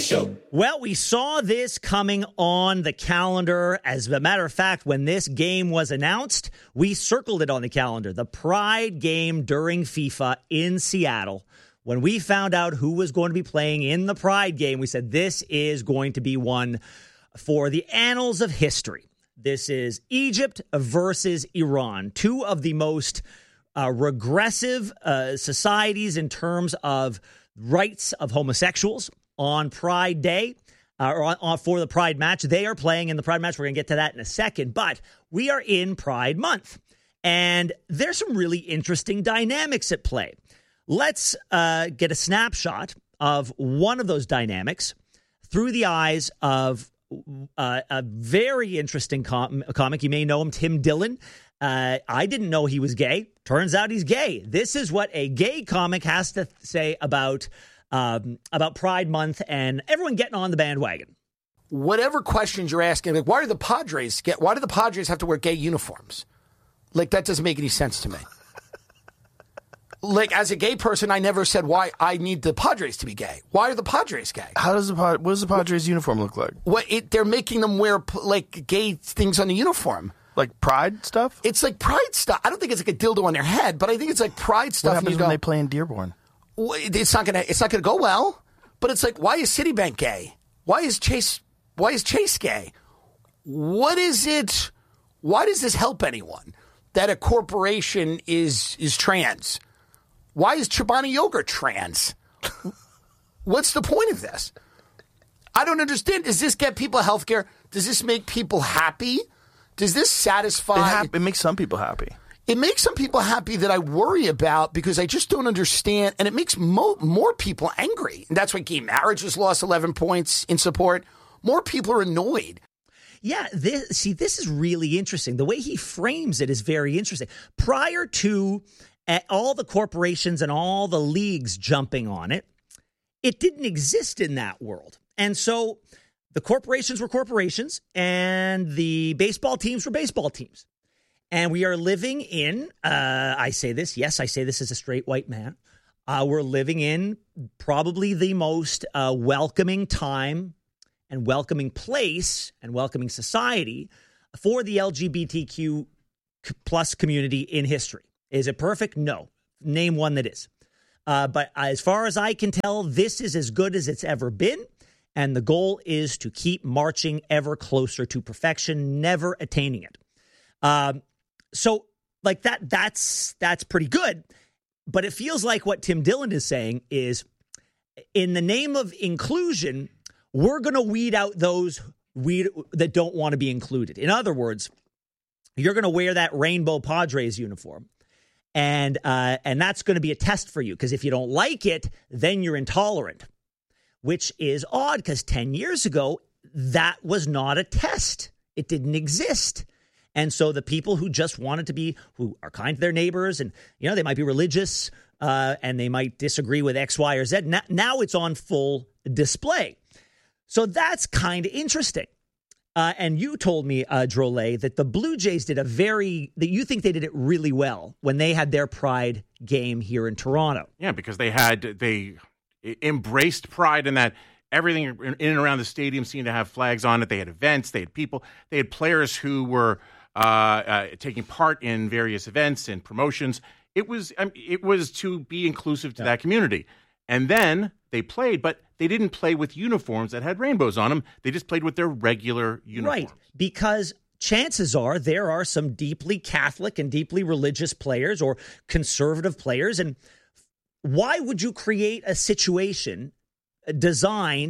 Show. Well, we saw this coming on the calendar. As a matter of fact, when this game was announced, we circled it on the calendar. The Pride game during FIFA in Seattle. When we found out who was going to be playing in the Pride game, we said this is going to be one for the annals of history. This is Egypt versus Iran, two of the most regressive societies in terms of rights of homosexuals on Pride Day, or for the Pride match. They are playing in the Pride match. We're going to get to that in a second, but we are in Pride Month, and there's some really interesting dynamics at play. Let's get a snapshot of one of those dynamics through the eyes of a very interesting comic. You may know him, Tim Dillon. I didn't know he was gay. Turns out he's gay. This is what a gay comic has to say about Pride Month and everyone getting on the bandwagon. Whatever questions you're asking, like why do the Padres have to wear gay uniforms? Like that doesn't make any sense to me. Like as a gay person, I never said why I need the Padres to be gay. Why are the Padres gay? What does the Padres uniform look like? They're making them wear like gay things on the uniform. Like Pride stuff? It's like Pride stuff. I don't think it's like a dildo on their head, but I think it's like Pride stuff. What happens when they play in Dearborn? It's not gonna go well. But it's like, why is Citibank gay? Why is Chase gay? What is it? Why does this help anyone that a corporation is trans? Why is Chobani Yogurt trans? What's the point of this? I don't understand. Does this get people health care? Does this make people happy? Does this satisfy? It makes some people happy. It makes some people happy that I worry about because I just don't understand. And it makes more people angry. And that's why gay marriage has lost 11 points in support. More people are annoyed. Yeah, this is really interesting. The way he frames it is very interesting. Prior to all the corporations and all the leagues jumping on it, it didn't exist in that world. And so the corporations were corporations and the baseball teams were baseball teams. And we are living in, I say this as a straight white man, we're living in probably the most welcoming time and welcoming place and welcoming society for the LGBTQ plus community in history. Is it perfect? No. Name one that is. But as far as I can tell, this is as good as it's ever been. And the goal is to keep marching ever closer to perfection, never attaining it. So like that's pretty good. But it feels like what Tim Dillon is saying is in the name of inclusion, we're going to weed out those that don't want to be included. In other words, you're going to wear that rainbow Padres uniform. And that's going to be a test for you because if you don't like it, then you're intolerant. Which is odd because 10 years ago, that was not a test. It didn't exist. And so the people who just wanted to be, who are kind to their neighbors and, you know, they might be religious and they might disagree with X, Y, or Z. Now it's on full display. So that's kind of interesting. And you told me, Drolet, that the Blue Jays that you think they did it really well when they had their Pride game here in Toronto. Yeah, because they embraced Pride in that everything in and around the stadium seemed to have flags on it. They had events, they had people, they had players who were taking part in various events and promotions. It was to be inclusive to that community. And then they played, but they didn't play with uniforms that had rainbows on them. They just played with their regular uniforms. Right, because chances are there are some deeply Catholic and deeply religious players or conservative players. And why would you create a situation designed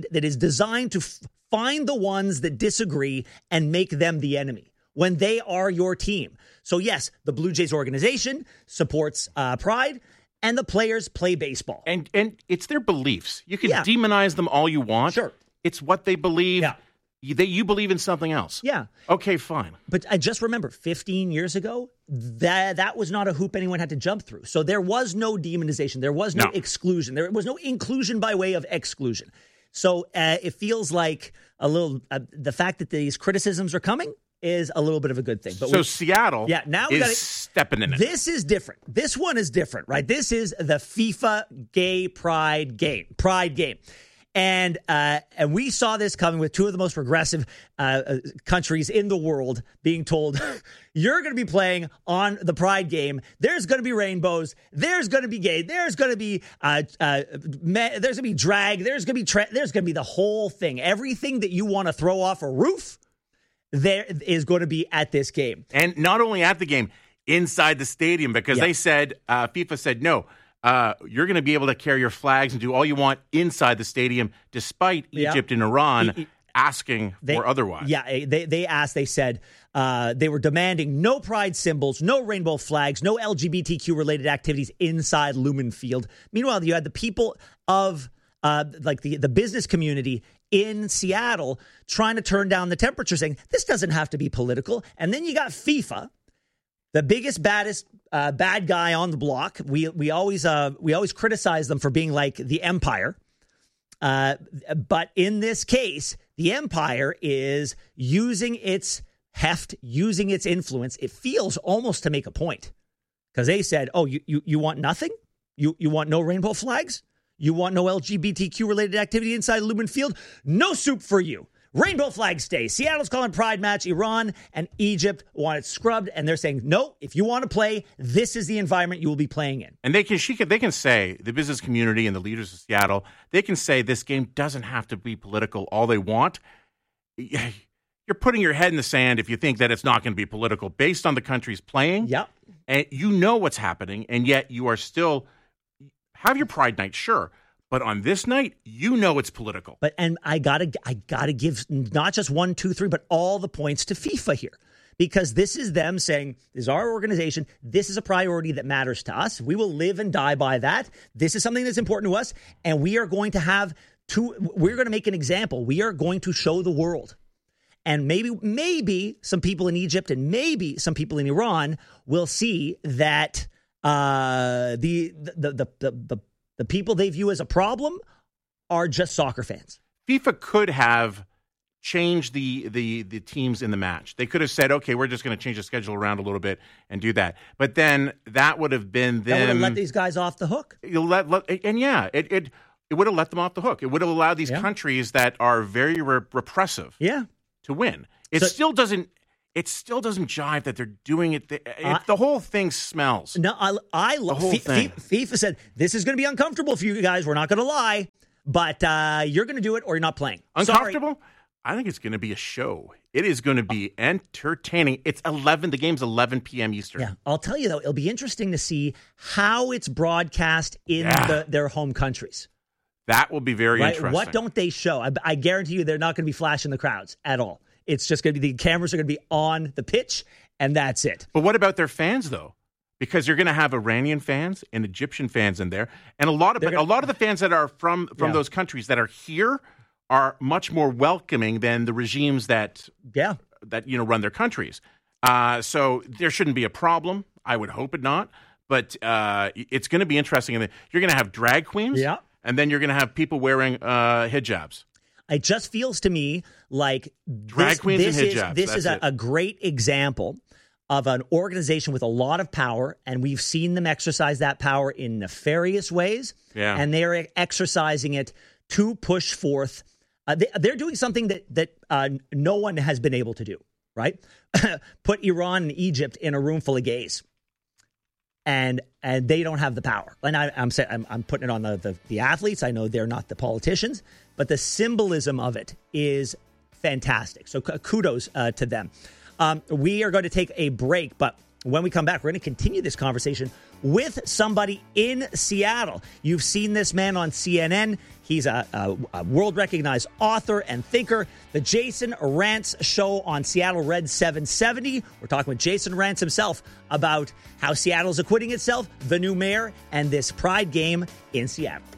to find the ones that disagree and make them the enemy when they are your team? So yes, the Blue Jays organization supports Pride and the players play baseball. And it's their beliefs. You can demonize them all you want. Sure. It's what they believe. Yeah. You believe in something else. Yeah. Okay, fine. But I just remember 15 years ago, that was not a hoop anyone had to jump through. So there was no demonization. There was no exclusion. There was no inclusion by way of exclusion. So it feels like a little the fact that these criticisms are coming is a little bit of a good thing. But so Seattle now is stepping in it. This is different. This one is different, right? This is the FIFA gay pride game. And we saw this coming with two of the most progressive countries in the world being told, you're going to be playing on the Pride game. There's going to be rainbows. There's going to be gay. There's going to be there's going to be drag. There's going to be the whole thing. Everything that you want to throw off a roof, there is going to be at this game. And not only at the game, inside the stadium, because they said, FIFA said, no, you're going to be able to carry your flags and do all you want inside the stadium, despite Egypt and Iran asking for otherwise. Yeah, they asked, they said they were demanding no pride symbols, no rainbow flags, no LGBTQ-related activities inside Lumen Field. Meanwhile, you had the people of the business community in Seattle trying to turn down the temperature, saying this doesn't have to be political. And then you got FIFA, the biggest, baddest bad guy on the block. We always criticize them for being like the empire. But in this case, the empire is using its heft, using its influence. It feels almost to make a point, because they said, oh, you want nothing? You want no rainbow flags? You want no LGBTQ related activity inside Lumen Field? No soup for you. Rainbow flags stay. Seattle's calling pride match. Iran and Egypt want it scrubbed, and they're saying, no, if you want to play, this is the environment you will be playing in. And they can say, the business community and the leaders of Seattle, they can say this game doesn't have to be political all they want. You're putting your head in the sand if you think that it's not going to be political based on the countries playing. Yep. And you know what's happening, and yet you are still have your pride night, sure. But on this night, you know it's political. And I gotta give not just 1, 2, 3, but all the points to FIFA here, because this is them saying, this is our organization. This is a priority that matters to us. We will live and die by that. This is something that's important to us, and we are going to we're going to make an example. We are going to show the world. And maybe some people in Egypt and maybe some people in Iran will see that the people they view as a problem are just soccer fans. FIFA could have changed the teams in the match. They could have said, okay, we're just going to change the schedule around a little bit and do that. But then that would have been them. That would have let these guys off the hook. It would have let them off the hook. It would have allowed these countries that are very repressive to win. It still doesn't jive that they're doing it. The whole thing smells. No, I love the whole thing. FIFA said, this is going to be uncomfortable for you guys. We're not going to lie, but you're going to do it or you're not playing. Uncomfortable? Sorry. I think it's going to be a show. It is going to be entertaining. It's 11. The game's 11 p.m. Eastern. Yeah, I'll tell you, though, it'll be interesting to see how it's broadcast in their home countries. That will be very interesting. What don't they show? I guarantee you they're not going to be flashing the crowds at all. It's just going to be, the cameras are going to be on the pitch, and that's it. But what about their fans, though? Because you're going to have Iranian fans and Egyptian fans in there, and a lot of the fans that are from those countries that are here are much more welcoming than the regimes that run their countries. So there shouldn't be a problem. I would hope it not, but it's going to be interesting. And you're going to have drag queens, and then you're going to have people wearing hijabs. It just feels to me like drag queens and hijabs. This is a great example of an organization with a lot of power, and we've seen them exercise that power in nefarious ways. Yeah. And they're exercising it to push forth. They're doing something that no one has been able to do, right? Put Iran and Egypt in a room full of gays. And they don't have the power. And I'm putting it on the athletes. I know they're not the politicians, but the symbolism of it is fantastic. So kudos to them. We are going to take a break, but when we come back, we're going to continue this conversation with somebody in Seattle. You've seen this man on CNN. He's a world-recognized author and thinker. The Jason Rantz Show on Seattle Red 770. We're talking with Jason Rantz himself about how Seattle's acquitting itself, the new mayor, and this Pride game in Seattle.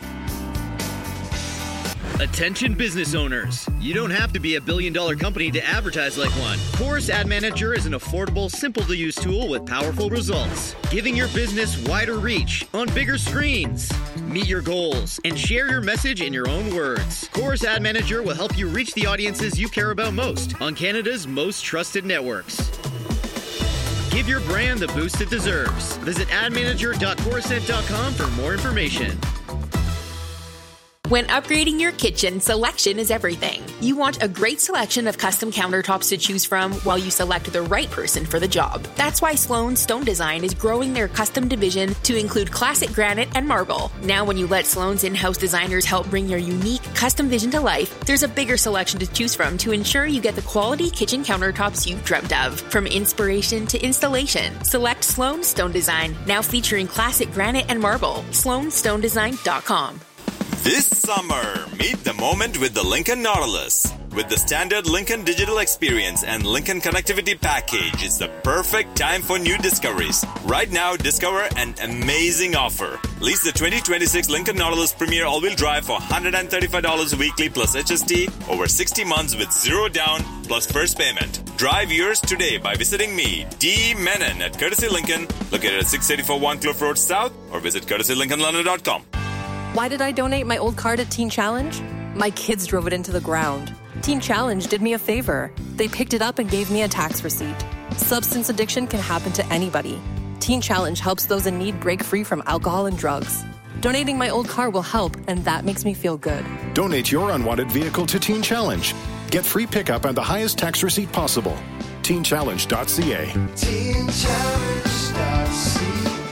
Attention business owners. You don't have to be a billion-dollar company to advertise like one. Chorus Ad Manager is an affordable, simple-to-use tool with powerful results, giving your business wider reach on bigger screens. Meet your goals and share your message in your own words. Chorus Ad Manager will help you reach the audiences you care about most on Canada's most trusted networks. Give your brand the boost it deserves. Visit admanager.corusent.com for more information. When upgrading your kitchen, selection is everything. You want a great selection of custom countertops to choose from while you select the right person for the job. That's why Sloan Stone Design is growing their custom division to include classic granite and marble. Now when you let Sloan's in-house designers help bring your unique custom vision to life, there's a bigger selection to choose from to ensure you get the quality kitchen countertops you've dreamt of. From inspiration to installation, select Sloan Stone Design, now featuring classic granite and marble. SloanStoneDesign.com. This summer, meet the moment with the Lincoln Nautilus. With the standard Lincoln Digital Experience and Lincoln Connectivity Package, it's the perfect time for new discoveries. Right now, discover an amazing offer. Lease the 2026 Lincoln Nautilus Premier All-Wheel Drive for $135 weekly plus HST over 60 months with zero down plus first payment. Drive yours today by visiting me, D. Menon at Courtesy Lincoln, located at 684 Warncliffe Road South, or visit courtesylincolnlondon.com. Why did I donate my old car to Teen Challenge? My kids drove it into the ground. Teen Challenge did me a favor. They picked it up and gave me a tax receipt. Substance addiction can happen to anybody. Teen Challenge helps those in need break free from alcohol and drugs. Donating my old car will help, and that makes me feel good. Donate your unwanted vehicle to Teen Challenge. Get free pickup and the highest tax receipt possible. TeenChallenge.ca. TeenChallenge.ca.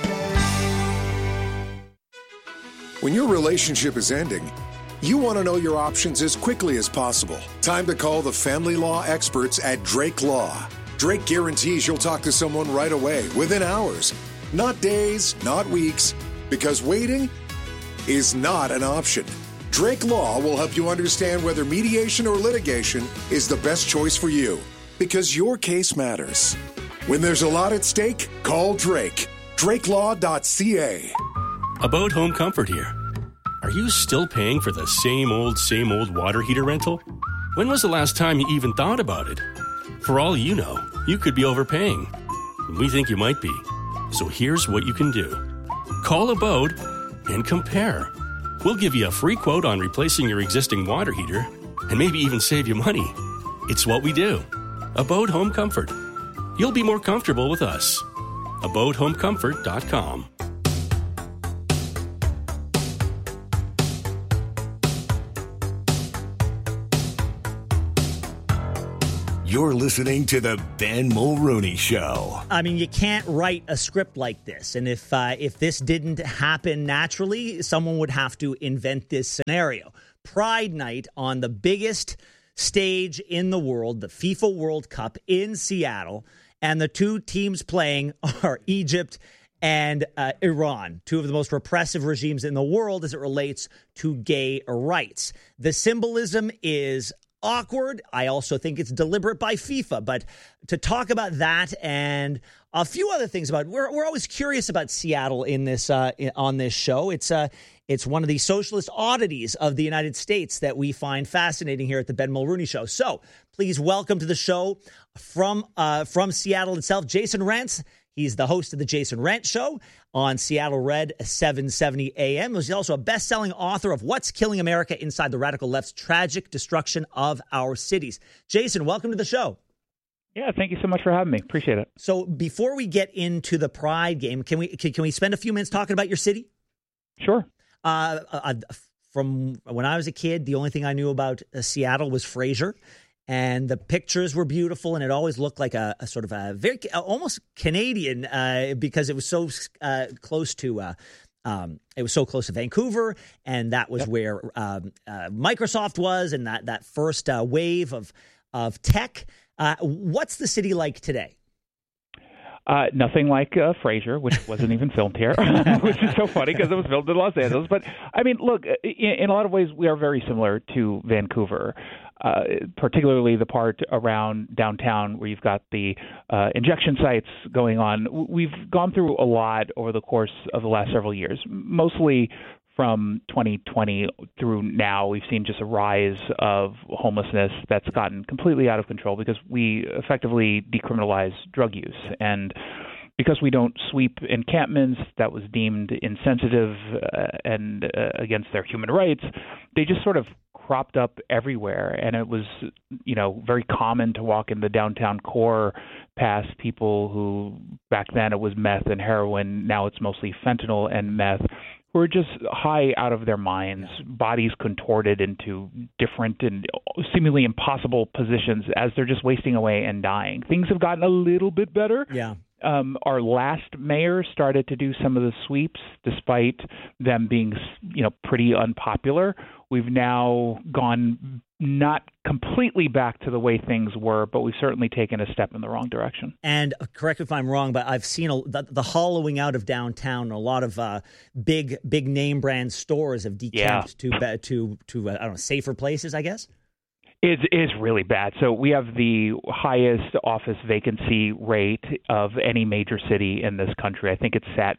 When your relationship is ending, you want to know your options as quickly as possible. Time to call the family law experts at Drake Law. Drake guarantees you'll talk to someone right away, within hours. Not days, not weeks, because waiting is not an option. Drake Law will help you understand whether mediation or litigation is the best choice for you, because your case matters. When there's a lot at stake, call Drake. DrakeLaw.ca. About Home Comfort here. Are you still paying for the same old water heater rental? When was the last time you even thought about it? For all you know, you could be overpaying. We think you might be. So here's what you can do. Call Abode and compare. We'll give you a free quote on replacing your existing water heater and maybe even save you money. It's what we do. Abode Home Comfort. You'll be more comfortable with us. AbodeHomeComfort.com. You're listening to the Ben Mulrooney Show. I mean, you can't write a script like this. And if this didn't happen naturally, someone would have to invent this scenario. Pride Night on the biggest stage in the world, the FIFA World Cup in Seattle. And the two teams playing are Egypt and Iran, two of the most repressive regimes in the world as it relates to gay rights. The symbolism is awkward. I also think it's deliberate by FIFA. But to talk about that and a few other things about, we're always curious about Seattle in this on this show. It's one of the socialist oddities of the United States that we find fascinating here at the Ben Mulrooney Show. So please welcome to the show from Seattle itself, Jason Rentz. He's the host of the Jason Rentz Show on Seattle Red 770 AM. He's also a best-selling author of What's Killing America Inside the Radical Left's Tragic Destruction of Our Cities. Jason, welcome to the show. Yeah, thank you so much for having me. Appreciate it. So before we get into the Pride game, can we spend a few minutes talking about your city? Sure. From when I was a kid, the only thing I knew about Seattle was Frasier. And the pictures were beautiful, and it always looked like a sort of a very almost Canadian because it was so close to Vancouver, and that was where Microsoft was, and that first wave of tech. What's the city like today? Nothing like Frasier, which wasn't even filmed here, which is so funny because it was filmed in Los Angeles. But I mean, look, in a lot of ways, we are very similar to Vancouver. Particularly the part around downtown where you've got the injection sites going on. We've gone through a lot over the course of the last several years, mostly from 2020 through now. We've seen just a rise of homelessness that's gotten completely out of control because we effectively decriminalize drug use. And because we don't sweep encampments that was deemed insensitive and against their human rights, they just sort of cropped up everywhere. And it was, very common to walk in the downtown core past people who back then it was meth and heroin. Now it's mostly fentanyl and meth, who are just high out of their minds, bodies contorted into different and seemingly impossible positions as they're just wasting away and dying. Things have gotten a little bit better. Yeah. Our last mayor started to do some of the sweeps, despite them being, pretty unpopular. We've now gone not completely back to the way things were, but we've certainly taken a step in the wrong direction. And correct me if I'm wrong, but I've seen the hollowing out of downtown. A lot of big name brand stores have decamped to I don't know, safer places, I guess. It's really bad. So we have the highest office vacancy rate of any major city in this country. I think it's at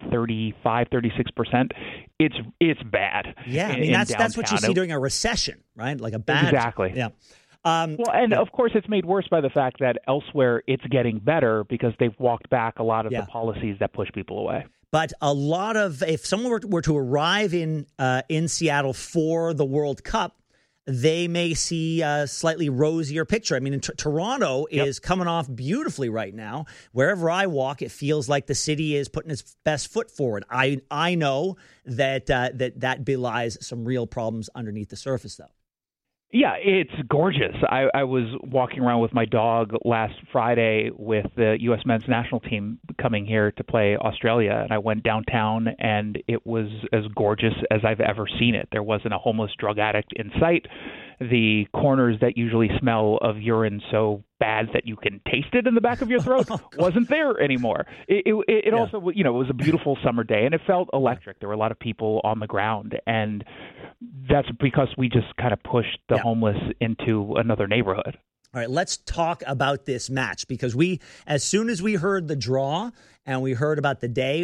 36%. It's bad. Yeah, I mean that's what you see during a recession, right? Like a bad. Exactly. Yeah. Of course, it's made worse by the fact that elsewhere it's getting better because they've walked back a lot of the policies that push people away. But a lot of, if someone were to arrive in Seattle for the World Cup, they may see a slightly rosier picture. I mean, Toronto is coming off beautifully right now. Wherever I walk, it feels like the city is putting its best foot forward. I know that belies some real problems underneath the surface, though. Yeah, it's gorgeous. I was walking around with my dog last Friday with the U.S. men's national team coming here to play Australia, and I went downtown, and it was as gorgeous as I've ever seen it. There wasn't a homeless drug addict in sight. The corners that usually smell of urine so bad that you can taste it in the back of your throat wasn't there anymore. It also, it was a beautiful summer day, and it felt electric. There were a lot of people on the ground, and that's because we just kind of pushed the homeless into another neighborhood. All right, let's talk about this match, because as soon as we heard the draw and we heard about the day,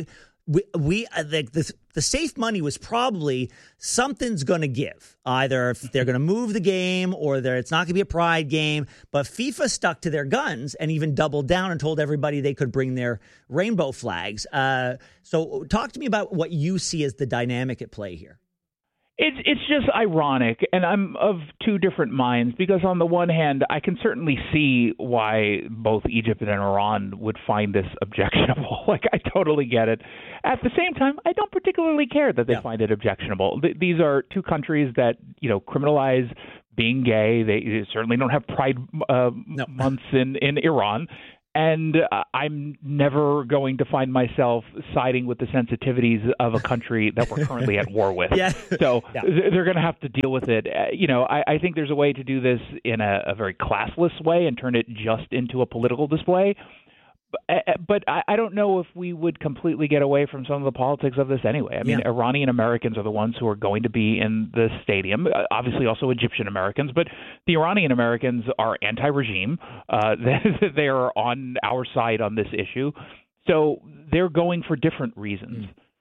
the safe money was probably something's going to give. Either if they're going to move the game or it's not going to be a pride game. But FIFA stuck to their guns and even doubled down and told everybody they could bring their rainbow flags. So talk to me about what you see as the dynamic at play here. It's just ironic, and I'm of two different minds, because on the one hand, I can certainly see why both Egypt and Iran would find this objectionable. Like, I totally get it. At the same time, I don't particularly care that they find it objectionable. These are two countries that, criminalize being gay. They certainly don't have pride months in Iran. And I'm never going to find myself siding with the sensitivities of a country that we're currently at war with. So they're going to have to deal with it. I think there's a way to do this in a very classless way and turn it just into a political display. But I don't know if we would completely get away from some of the politics of this anyway. I mean, Iranian Americans are the ones who are going to be in the stadium, obviously also Egyptian Americans, but the Iranian Americans are anti-regime. They are on our side on this issue. So they're going for different reasons.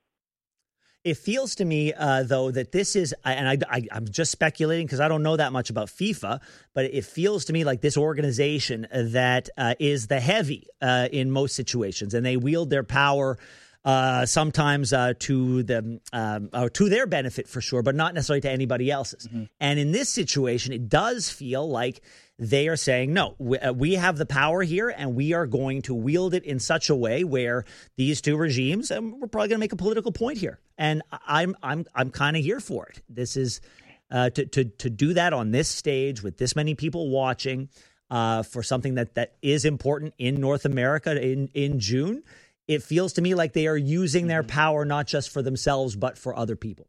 It feels to me, though, that this is, and I'm just speculating because I don't know that much about FIFA, but it feels to me like this organization that is the heavy in most situations, and they wield their power sometimes to their benefit for sure, but not necessarily to anybody else's. Mm-hmm. And in this situation, it does feel like they are saying, no, we have the power here, and we are going to wield it in such a way where these two regimes, and we're probably going to make a political point here. And I'm kind of here for it. This is to do that on this stage with this many people watching for something that is important in North America in June. It feels to me like they are using their power not just for themselves, but for other people.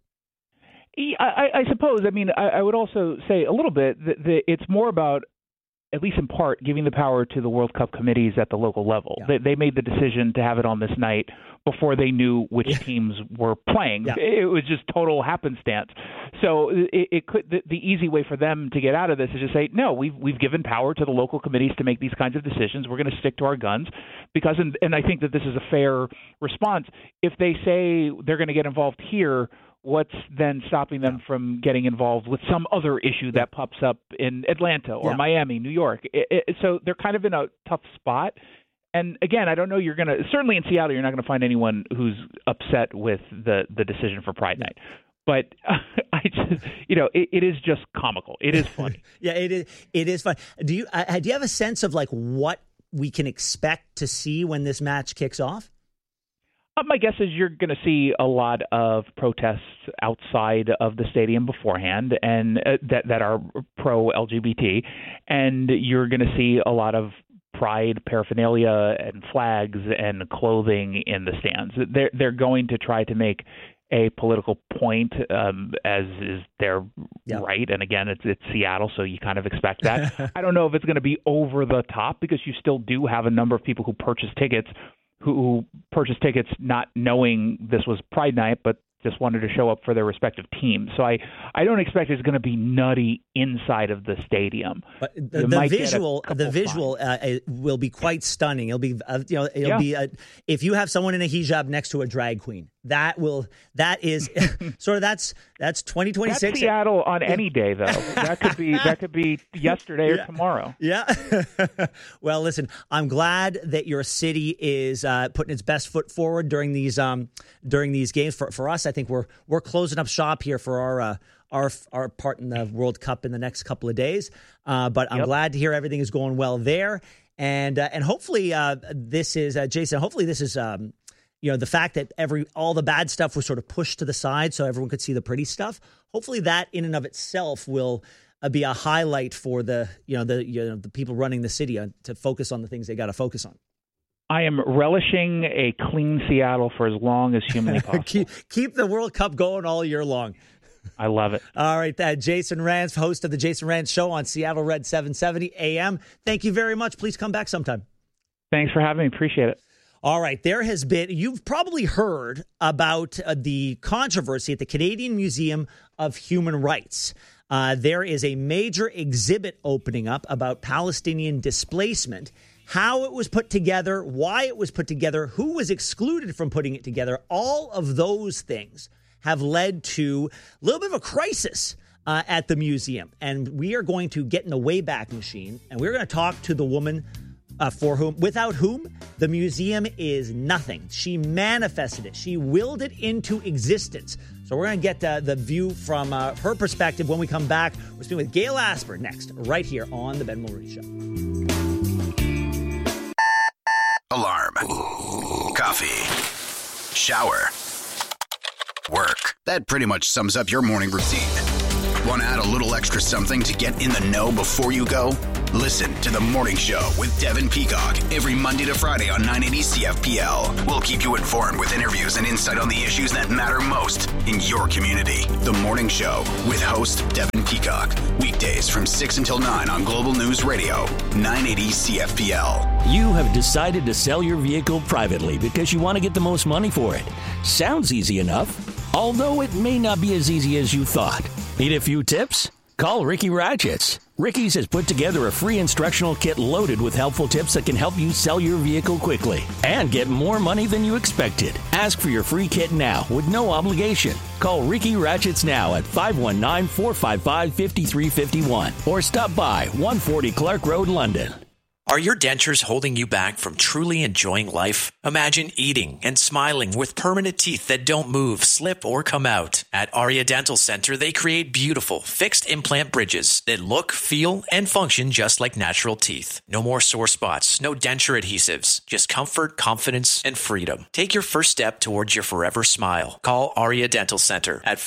I suppose. I mean, I would also say a little bit that it's more about, at least in part, giving the power to the World Cup committees at the local level. Yeah. They made the decision to have it on this night before they knew which teams were playing. Yeah. It was just total happenstance. So it could the easy way for them to get out of this is to say, no, we've given power to the local committees to make these kinds of decisions. We're going to stick to our guns because, and I think that this is a fair response. If they say they're going to get involved here, what's then stopping them from getting involved with some other issue that pops up in Atlanta or Miami, New York? So they're kind of in a tough spot. And again, I don't know, certainly in Seattle, you're not going to find anyone who's upset with the decision for Pride Night. But I just, it is just comical. It is funny. It is fun. Do you have a sense of like what we can expect to see when this match kicks off? My guess is you're going to see a lot of protests outside of the stadium beforehand, and that are pro-LGBT, and you're going to see a lot of pride paraphernalia and flags and clothing in the stands. They're going to try to make a political point, as is their right. And again, it's Seattle, so you kind of expect that. I don't know if it's going to be over the top, because you still do have a number of people who purchase tickets not knowing this was Pride Night, but just wanted to show up for their respective teams. So I don't expect it's going to be nutty inside of the stadium. But the visual will be quite stunning. It'll be if you have someone in a hijab next to a drag queen, that's 2026. That's Seattle on any day, though. That could be yesterday or tomorrow. Yeah. Well, listen, I'm glad that your city is putting its best foot forward during these games. For us, I think we're closing up shop here for our part in the World Cup in the next couple of days. But I'm glad to hear everything is going well there, and hopefully this is Jason. Hopefully this is. The fact that all the bad stuff was sort of pushed to the side so everyone could see the pretty stuff. Hopefully that in and of itself will be a highlight for the people running the city to focus on the things they got to focus on. I am relishing a clean Seattle for as long as humanly possible. keep the World Cup going all year long. I love it. All right, Jason Rantz, host of the Jason Rantz Show on Seattle Red 770 AM. Thank you very much. Please come back sometime. Thanks for having me. Appreciate it. All right, you've probably heard about the controversy at the Canadian Museum of Human Rights. There is a major exhibit opening up about Palestinian displacement, how it was put together, why it was put together, who was excluded from putting it together. All of those things have led to a little bit of a crisis at the museum. And we are going to get in the Wayback Machine, and we're going to talk to the woman without whom the museum is nothing. She manifested it. She willed it into existence. So we're going to get the view from her perspective when we come back. We're speaking with Gail Asper next, right here on The Ben Mulroney Show. Alarm. Coffee. Shower. Work. That pretty much sums up your morning routine. Want to add a little extra something to get in the know before you go? Listen to The Morning Show with Devin Peacock every Monday to Friday on 980 CFPL. We'll keep you informed with interviews and insight on the issues that matter most in your community. The Morning Show with host Devin Peacock. Weekdays from 6 until 9 on Global News Radio, 980 CFPL. You have decided to sell your vehicle privately because you want to get the most money for it. Sounds easy enough, although it may not be as easy as you thought. Need a few tips? Call Ricky Ratchets. Ricky's has put together a free instructional kit loaded with helpful tips that can help you sell your vehicle quickly and get more money than you expected. Ask for your free kit now with no obligation. Call Ricky Ratchets now at 519-455-5351 or stop by 140 Clark Road, London. Are your dentures holding you back from truly enjoying life? Imagine eating and smiling with permanent teeth that don't move, slip, or come out. At Aria Dental Center, they create beautiful, fixed implant bridges that look, feel, and function just like natural teeth. No more sore spots, no denture adhesives, just comfort, confidence, and freedom. Take your first step towards your forever smile. Call Aria Dental Center at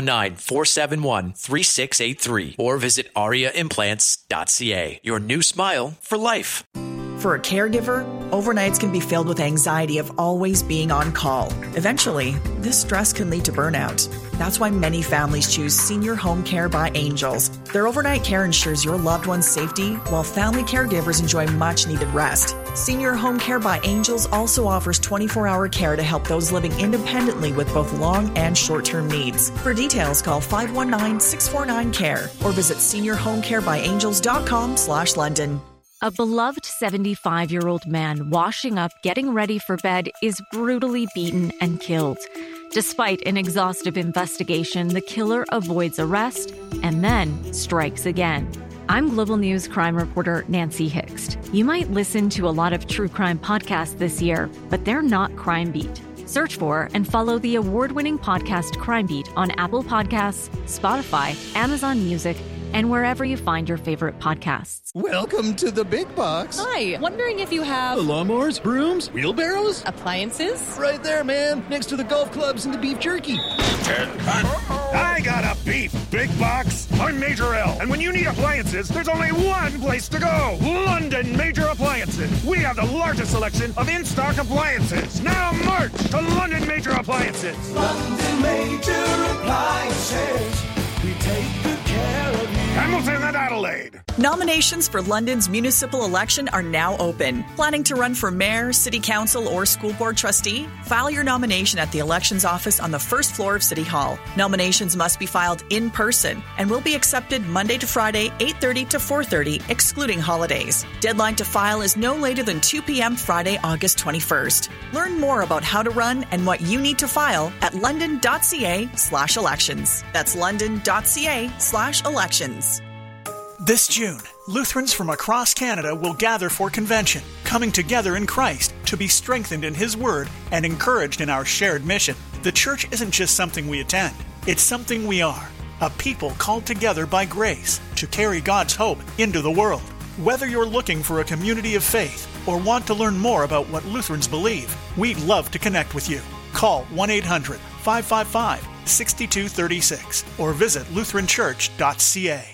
519-471-3683 or visit ariaimplants.ca. Your new smile for life. For a caregiver, overnights can be filled with anxiety of always being on call. Eventually, this stress can lead to burnout. That's why many families choose Senior Home Care by Angels. Their overnight care ensures your loved one's safety, while family caregivers enjoy much-needed rest. Senior Home Care by Angels also offers 24-hour care to help those living independently with both long and short-term needs. For details, call 519-649-CARE or visit seniorhomecarebyangels.com/London. A beloved 75-year-old man washing up, getting ready for bed, is brutally beaten and killed. Despite an exhaustive investigation, the killer avoids arrest and then strikes again. I'm Global News crime reporter Nancy Hixt. You might listen to a lot of true crime podcasts this year, but they're not Crime Beat. Search for and follow the award-winning podcast Crime Beat on Apple Podcasts, Spotify, Amazon Music, and wherever you find your favorite podcasts. Welcome to the big box. Hi, wondering if you have Lawnmowers, brooms, wheelbarrows? appliances? Right there, man. Next to the golf clubs and the beef jerky. I got a beef big box. I'm Major L. And when you need appliances, there's only one place to go. London Major Appliances. We have the largest selection of in-stock appliances. Now march to London Major Appliances. London Major Appliances. We take good care of you. Hamilton and Adelaide. Nominations for London's municipal election are now open. Planning to run for mayor, city council, or school board trustee? File your nomination at the elections office on the first floor of City Hall. Nominations must be filed in person and will be accepted Monday to Friday, 8:30 to 4:30, excluding holidays. Deadline to file is no later than 2 p.m. Friday, August 21st. Learn more about how to run and what you need to file at london.ca/elections. That's london.ca/elections. This June, Lutherans from across Canada will gather for convention, coming together in Christ to be strengthened in His Word and encouraged in our shared mission. The church isn't just something we attend, it's something we are, a people called together by grace to carry God's hope into the world. Whether you're looking for a community of faith or want to learn more about what Lutherans believe, we'd love to connect with you. Call 1-800-555-6236 or visit lutheranchurch.ca.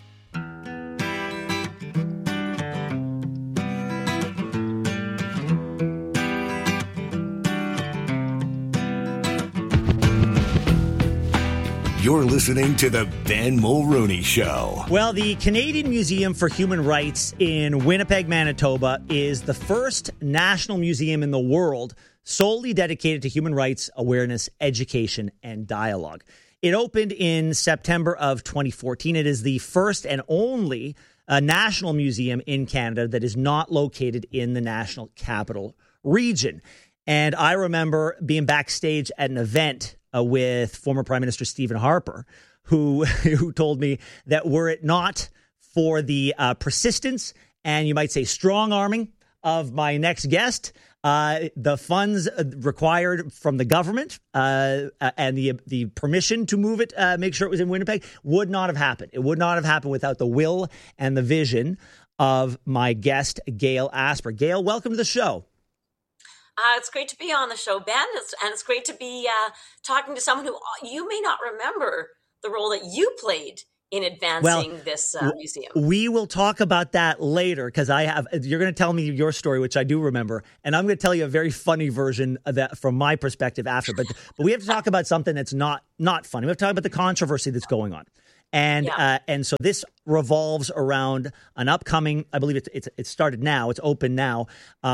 You're listening to the Ben Mulrooney Show. Well, the Canadian Museum for Human Rights in Winnipeg, Manitoba is the first national museum in the world solely dedicated to human rights awareness, education, and dialogue. It opened in September of 2014. It is the first and only national museum in Canada that is not located in the National Capital Region. And I remember being backstage at an event with former Prime Minister Stephen Harper, who told me that were it not for the persistence and you might say strong arming of my next guest, the funds required from the government and the permission to move it, make sure it was in Winnipeg, would not have happened. It would not have happened without the will and the vision of my guest, Gail Asper. Gail, welcome to the show. It's great to be on the show, Ben, and it's great to be talking to someone who you may not remember the role that you played in advancing this museum. We will talk about that later because you're going to tell me your story, which I do remember, and I'm going to tell you a very funny version of that from my perspective after. But we have to talk about something that's not funny. We have to talk about the controversy that's going on. And so this revolves around an upcoming, I believe it started now, it's open now,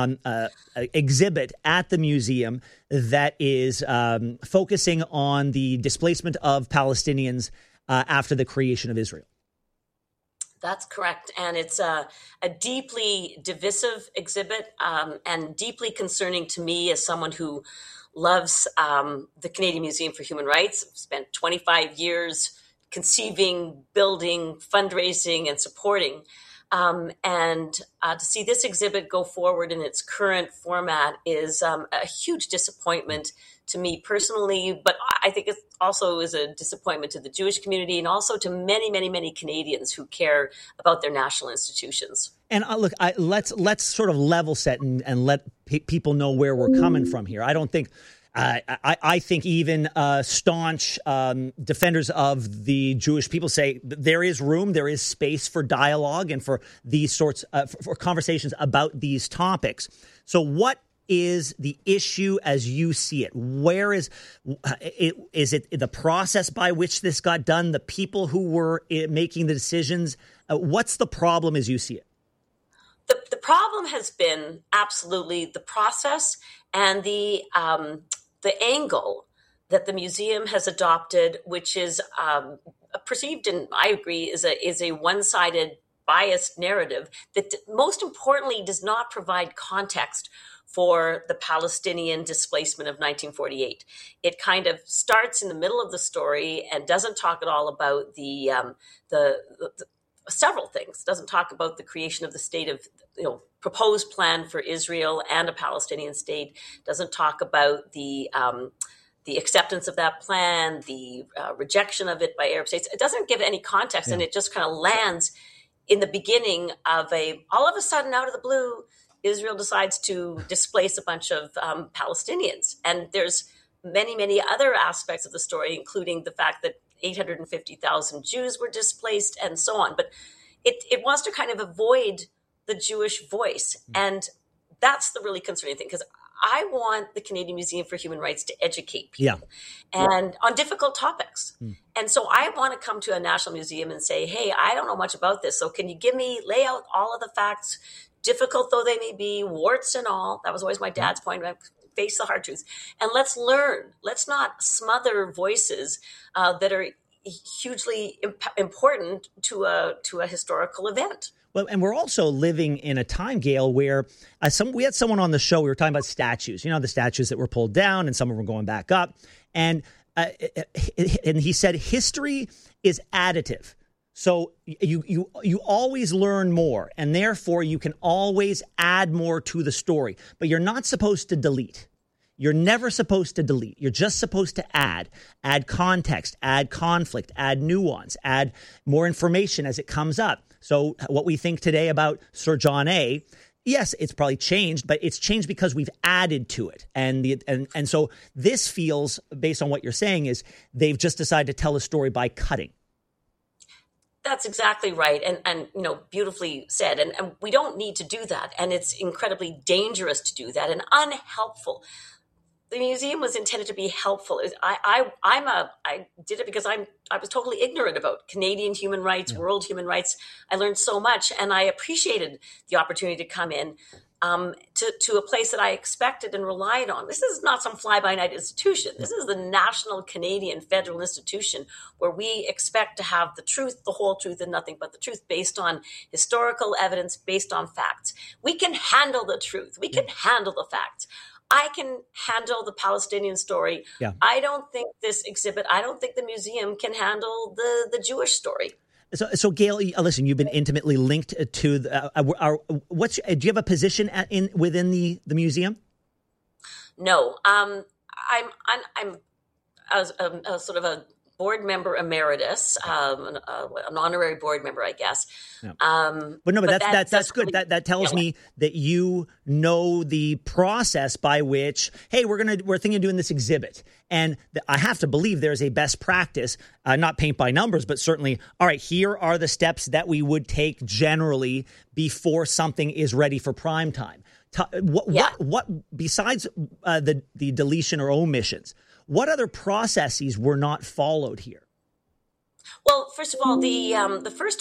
exhibit at the museum that is focusing on the displacement of Palestinians after the creation of Israel. That's correct. And it's a deeply divisive exhibit and deeply concerning to me as someone who loves the Canadian Museum for Human Rights. I've spent 25 years conceiving, building, fundraising, and supporting. And to see this exhibit go forward in its current format is a huge disappointment to me personally, but I think it also is a disappointment to the Jewish community and also to many, many, many Canadians who care about their national institutions. And look, let's sort of level set and let people know where we're coming from here. I don't think... I think even staunch defenders of the Jewish people say there is room, there is space for dialogue and for these sorts for conversations about these topics. So what is the issue as you see it? Where is it the process by which this got done, the people who were making the decisions? What's the problem as you see it? The problem has been absolutely the process and the angle that the museum has adopted, which is perceived, and I agree, is a one-sided, biased narrative that most importantly does not provide context for the Palestinian displacement of 1948. It kind of starts in the middle of the story and doesn't talk at all about the several things. It doesn't talk about the creation of the state of, proposed plan for Israel and a Palestinian state. Doesn't talk about the the acceptance of that plan, the rejection of it by Arab states. It doesn't give any context, and it just kind of lands in the beginning of all of a sudden, out of the blue, Israel decides to displace a bunch of Palestinians. And there's many, many other aspects of the story, including the fact that 850,000 Jews were displaced and so on. But it wants to kind of avoid the Jewish voice. And that's the really concerning thing, because I want the Canadian Museum for Human Rights to educate people and on difficult topics. And so I want to come to a national museum and say, hey, I don't know much about this. So can you lay out all of the facts, difficult though they may be, warts and all. That was always my dad's point. Face the hard truths. And let's learn. Let's not smother voices that are hugely important to a historical event. Well, and we're also living in a time, Gail, where we had someone on the show. We were talking about statues, the statues that were pulled down and some of them were going back up. And he said history is additive. So you always learn more, and therefore you can always add more to the story. But you're not supposed to delete. You're never supposed to delete. You're just supposed to add context, add conflict, add nuance, add more information as it comes up. So what we think today about Sir John A., yes, it's probably changed, but it's changed because we've added to it. And so this feels, based on what you're saying, is they've just decided to tell a story by cutting. That's exactly right. And beautifully said. And we don't need to do that. And it's incredibly dangerous to do that and unhelpful. The museum was intended to be helpful. I did it because I was totally ignorant about Canadian human rights, world human rights. I learned so much, and I appreciated the opportunity to come in to a place that I expected and relied on. This is not some fly-by-night institution. This is the National Canadian Federal Institution, where we expect to have the truth, the whole truth, and nothing but the truth, based on historical evidence, based on facts. We can handle the truth. We can handle the facts. I can handle the Palestinian story. Yeah. I don't think this exhibit, I don't think the museum can handle the Jewish story. So Gail, listen, you've been intimately linked to do you have a position within the museum? No, I'm sort of a board member emeritus, an honorary board member, I guess. Yeah. But that's good. That tells me that you know the process by which, hey, we're thinking of doing this exhibit, and I have to believe there's a best practice, not paint by numbers, but certainly, all right, here are the steps that we would take generally before something is ready for prime time. What besides the deletion or omissions? What other processes were not followed here? Well, first of all, the first